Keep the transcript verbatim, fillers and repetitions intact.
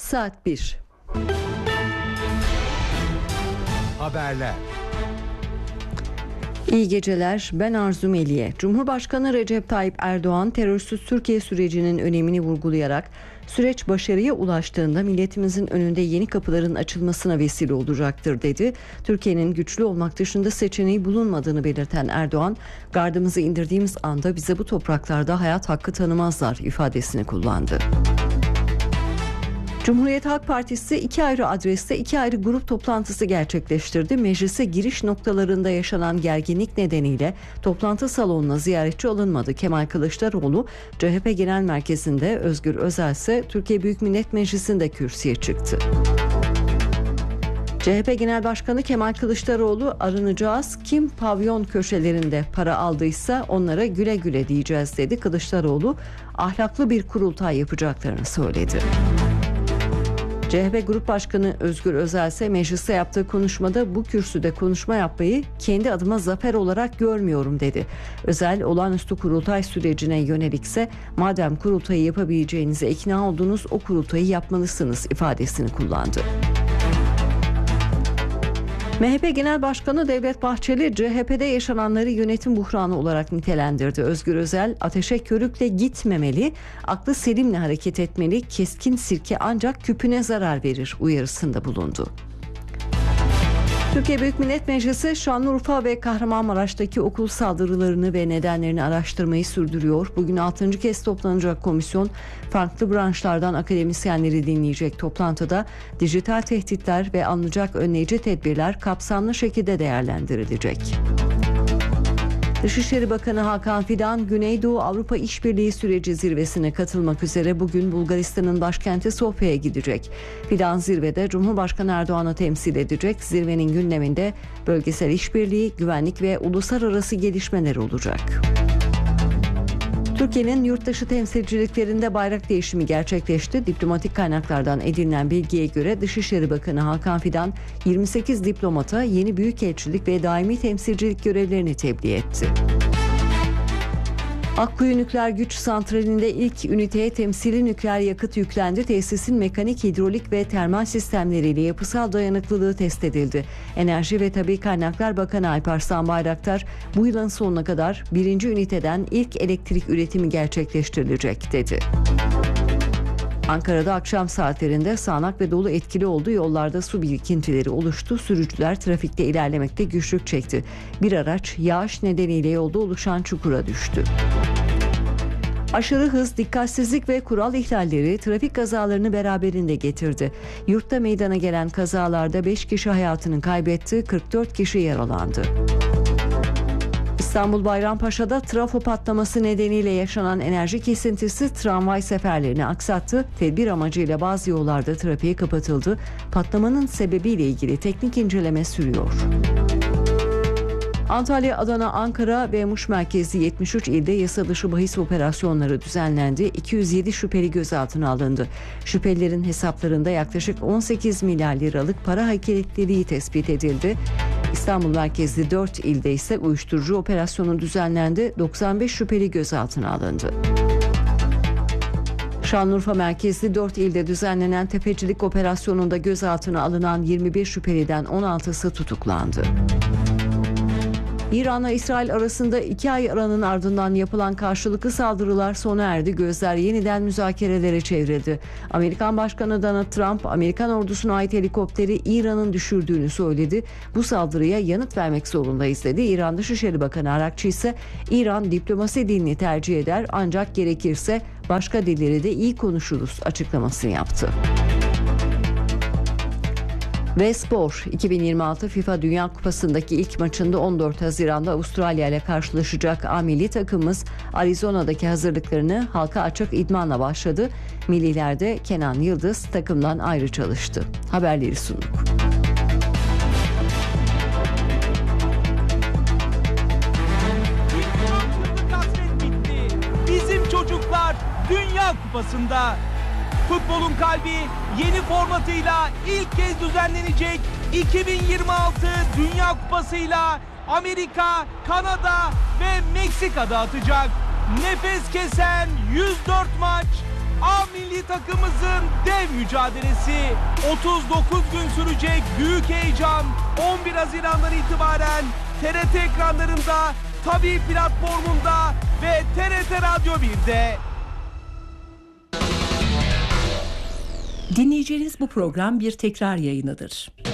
saat bir. Haberler. İyi geceler, ben Arzu Meliye. Cumhurbaşkanı Recep Tayyip Erdoğan terörsüz Türkiye sürecinin önemini vurgulayarak süreç başarıya ulaştığında milletimizin önünde yeni kapıların açılmasına vesile olacaktır dedi. Türkiye'nin güçlü olmak dışında seçeneği bulunmadığını belirten Erdoğan, gardımızı indirdiğimiz anda bize bu topraklarda hayat hakkı tanımazlar ifadesini kullandı. Cumhuriyet Halk Partisi iki ayrı adreste iki ayrı grup toplantısı gerçekleştirdi. Meclise giriş noktalarında yaşanan gerginlik nedeniyle toplantı salonuna ziyaretçi alınmadı. Kemal Kılıçdaroğlu C H P Genel Merkezi'nde, Özgür Özel ise Türkiye Büyük Millet Meclisi'nde kürsüye çıktı. C H P Genel Başkanı Kemal Kılıçdaroğlu, arınacağız, kim pavyon köşelerinde para aldıysa onlara güle güle diyeceğiz dedi. Kılıçdaroğlu ahlaklı bir kurultay yapacaklarını söyledi. C H P Grup Başkanı Özgür Özel ise mecliste yaptığı konuşmada bu kürsüde konuşma yapmayı kendi adıma zafer olarak görmüyorum dedi. Özel, olağanüstü kurultay sürecine yönelikse madem kurultayı yapabileceğinize ikna oldunuz, o kurultayı yapmalısınız ifadesini kullandı. M H P Genel Başkanı Devlet Bahçeli, C H P'de yaşananları yönetim buhranı olarak nitelendirdi. Özgür Özel, ateşe körükle gitmemeli, aklı selimle hareket etmeli, keskin sirke ancak küpüne zarar verir uyarısında bulundu. Türkiye Büyük Millet Meclisi, Şanlıurfa ve Kahramanmaraş'taki okul saldırılarını ve nedenlerini araştırmayı sürdürüyor. Bugün altıncı kez toplanacak komisyon, farklı branşlardan akademisyenleri dinleyecek. Toplantıda dijital tehditler ve alınacak önleyici tedbirler kapsamlı şekilde değerlendirilecek. Dışişleri Bakanı Hakan Fidan, Güneydoğu Avrupa İşbirliği Süreci zirvesine katılmak üzere bugün Bulgaristan'ın başkenti Sofya'ya gidecek. Fidan zirvede Cumhurbaşkanı Erdoğan'ı temsil edecek. Zirvenin gündeminde bölgesel işbirliği, güvenlik ve uluslararası gelişmeler olacak. Türkiye'nin yurtdışı temsilciliklerinde bayrak değişimi gerçekleşti. Diplomatik kaynaklardan edinilen bilgiye göre Dışişleri Bakanı Hakan Fidan yirmi sekiz diplomata yeni büyükelçilik ve daimi temsilcilik görevlerini tebliğ etti. Akkuyu Nükleer Güç Santrali'nde ilk üniteye temsili nükleer yakıt yüklendi. Tesisin mekanik, hidrolik ve termal sistemleriyle yapısal dayanıklılığı test edildi. Enerji ve Tabii Kaynaklar Bakanı Alparslan Bayraktar, bu yılın sonuna kadar birinci üniteden ilk elektrik üretimi gerçekleştirilecek dedi. Ankara'da akşam saatlerinde sağanak ve dolu etkili oldu. Yollarda su birikintileri oluştu. Sürücüler trafikte ilerlemekte güçlük çekti. Bir araç yağış nedeniyle yolda oluşan çukura düştü. Aşırı hız, dikkatsizlik ve kural ihlalleri trafik kazalarını beraberinde getirdi. Yurtta meydana gelen kazalarda beş kişi hayatını kaybetti, kırk dört kişi yaralandı. İstanbul Bayrampaşa'da trafo patlaması nedeniyle yaşanan enerji kesintisi tramvay seferlerini aksattı. Tedbir amacıyla bazı yollarda trafiğe kapatıldı. Patlamanın sebebiyle ilgili teknik inceleme sürüyor. Antalya, Adana, Ankara ve Muş merkezli yetmiş üç ilde yasa dışı bahis operasyonları düzenlendi. iki yüz yedi şüpheli gözaltına alındı. Şüphelilerin hesaplarında yaklaşık on sekiz milyar liralık para hareketliliği tespit edildi. İstanbul merkezli dört ilde ise uyuşturucu operasyonu düzenlendi. doksan beş şüpheli gözaltına alındı. Şanlıurfa merkezli dört ilde düzenlenen tefecilik operasyonunda gözaltına alınan yirmi bir şüpheliden on altısı tutuklandı. İran'la İsrail arasında iki ay aranın ardından yapılan karşılıklı saldırılar sona erdi. Gözler yeniden müzakerelere çevrildi. Amerikan Başkanı Donald Trump, Amerikan ordusuna ait helikopteri İran'ın düşürdüğünü söyledi. Bu saldırıya yanıt vermek zorundayız dedi. İran Dışişleri Bakanı Arakçı ise İran diplomasi dilini tercih eder ancak gerekirse başka dilleri de iyi konuşuruz açıklamasını yaptı. Ve spor, iki bin yirmi altı FIFA Dünya Kupası'ndaki ilk maçında on dört Haziran'da Avustralya ile karşılaşacak A milli takımımız Arizona'daki hazırlıklarını halka açık idmanla başladı. Millilerde Kenan Yıldız takımdan ayrı çalıştı. Haberleri sunduk. Bizim çocuklar Dünya Kupası'nda. Futbolun kalbi yeni formatıyla ilk kez düzenlenecek iki bin yirmi altı Dünya Kupası'yla Amerika, Kanada ve Meksika'da atacak. Nefes kesen yüz dört maç, A milli takımımızın dev mücadelesi. otuz dokuz gün sürecek büyük heyecan on bir Haziran'dan itibaren T R T ekranlarında, Tabii platformunda ve T R T Radyo bir'de. Dinleyeceğiniz bu program bir tekrar yayınıdır.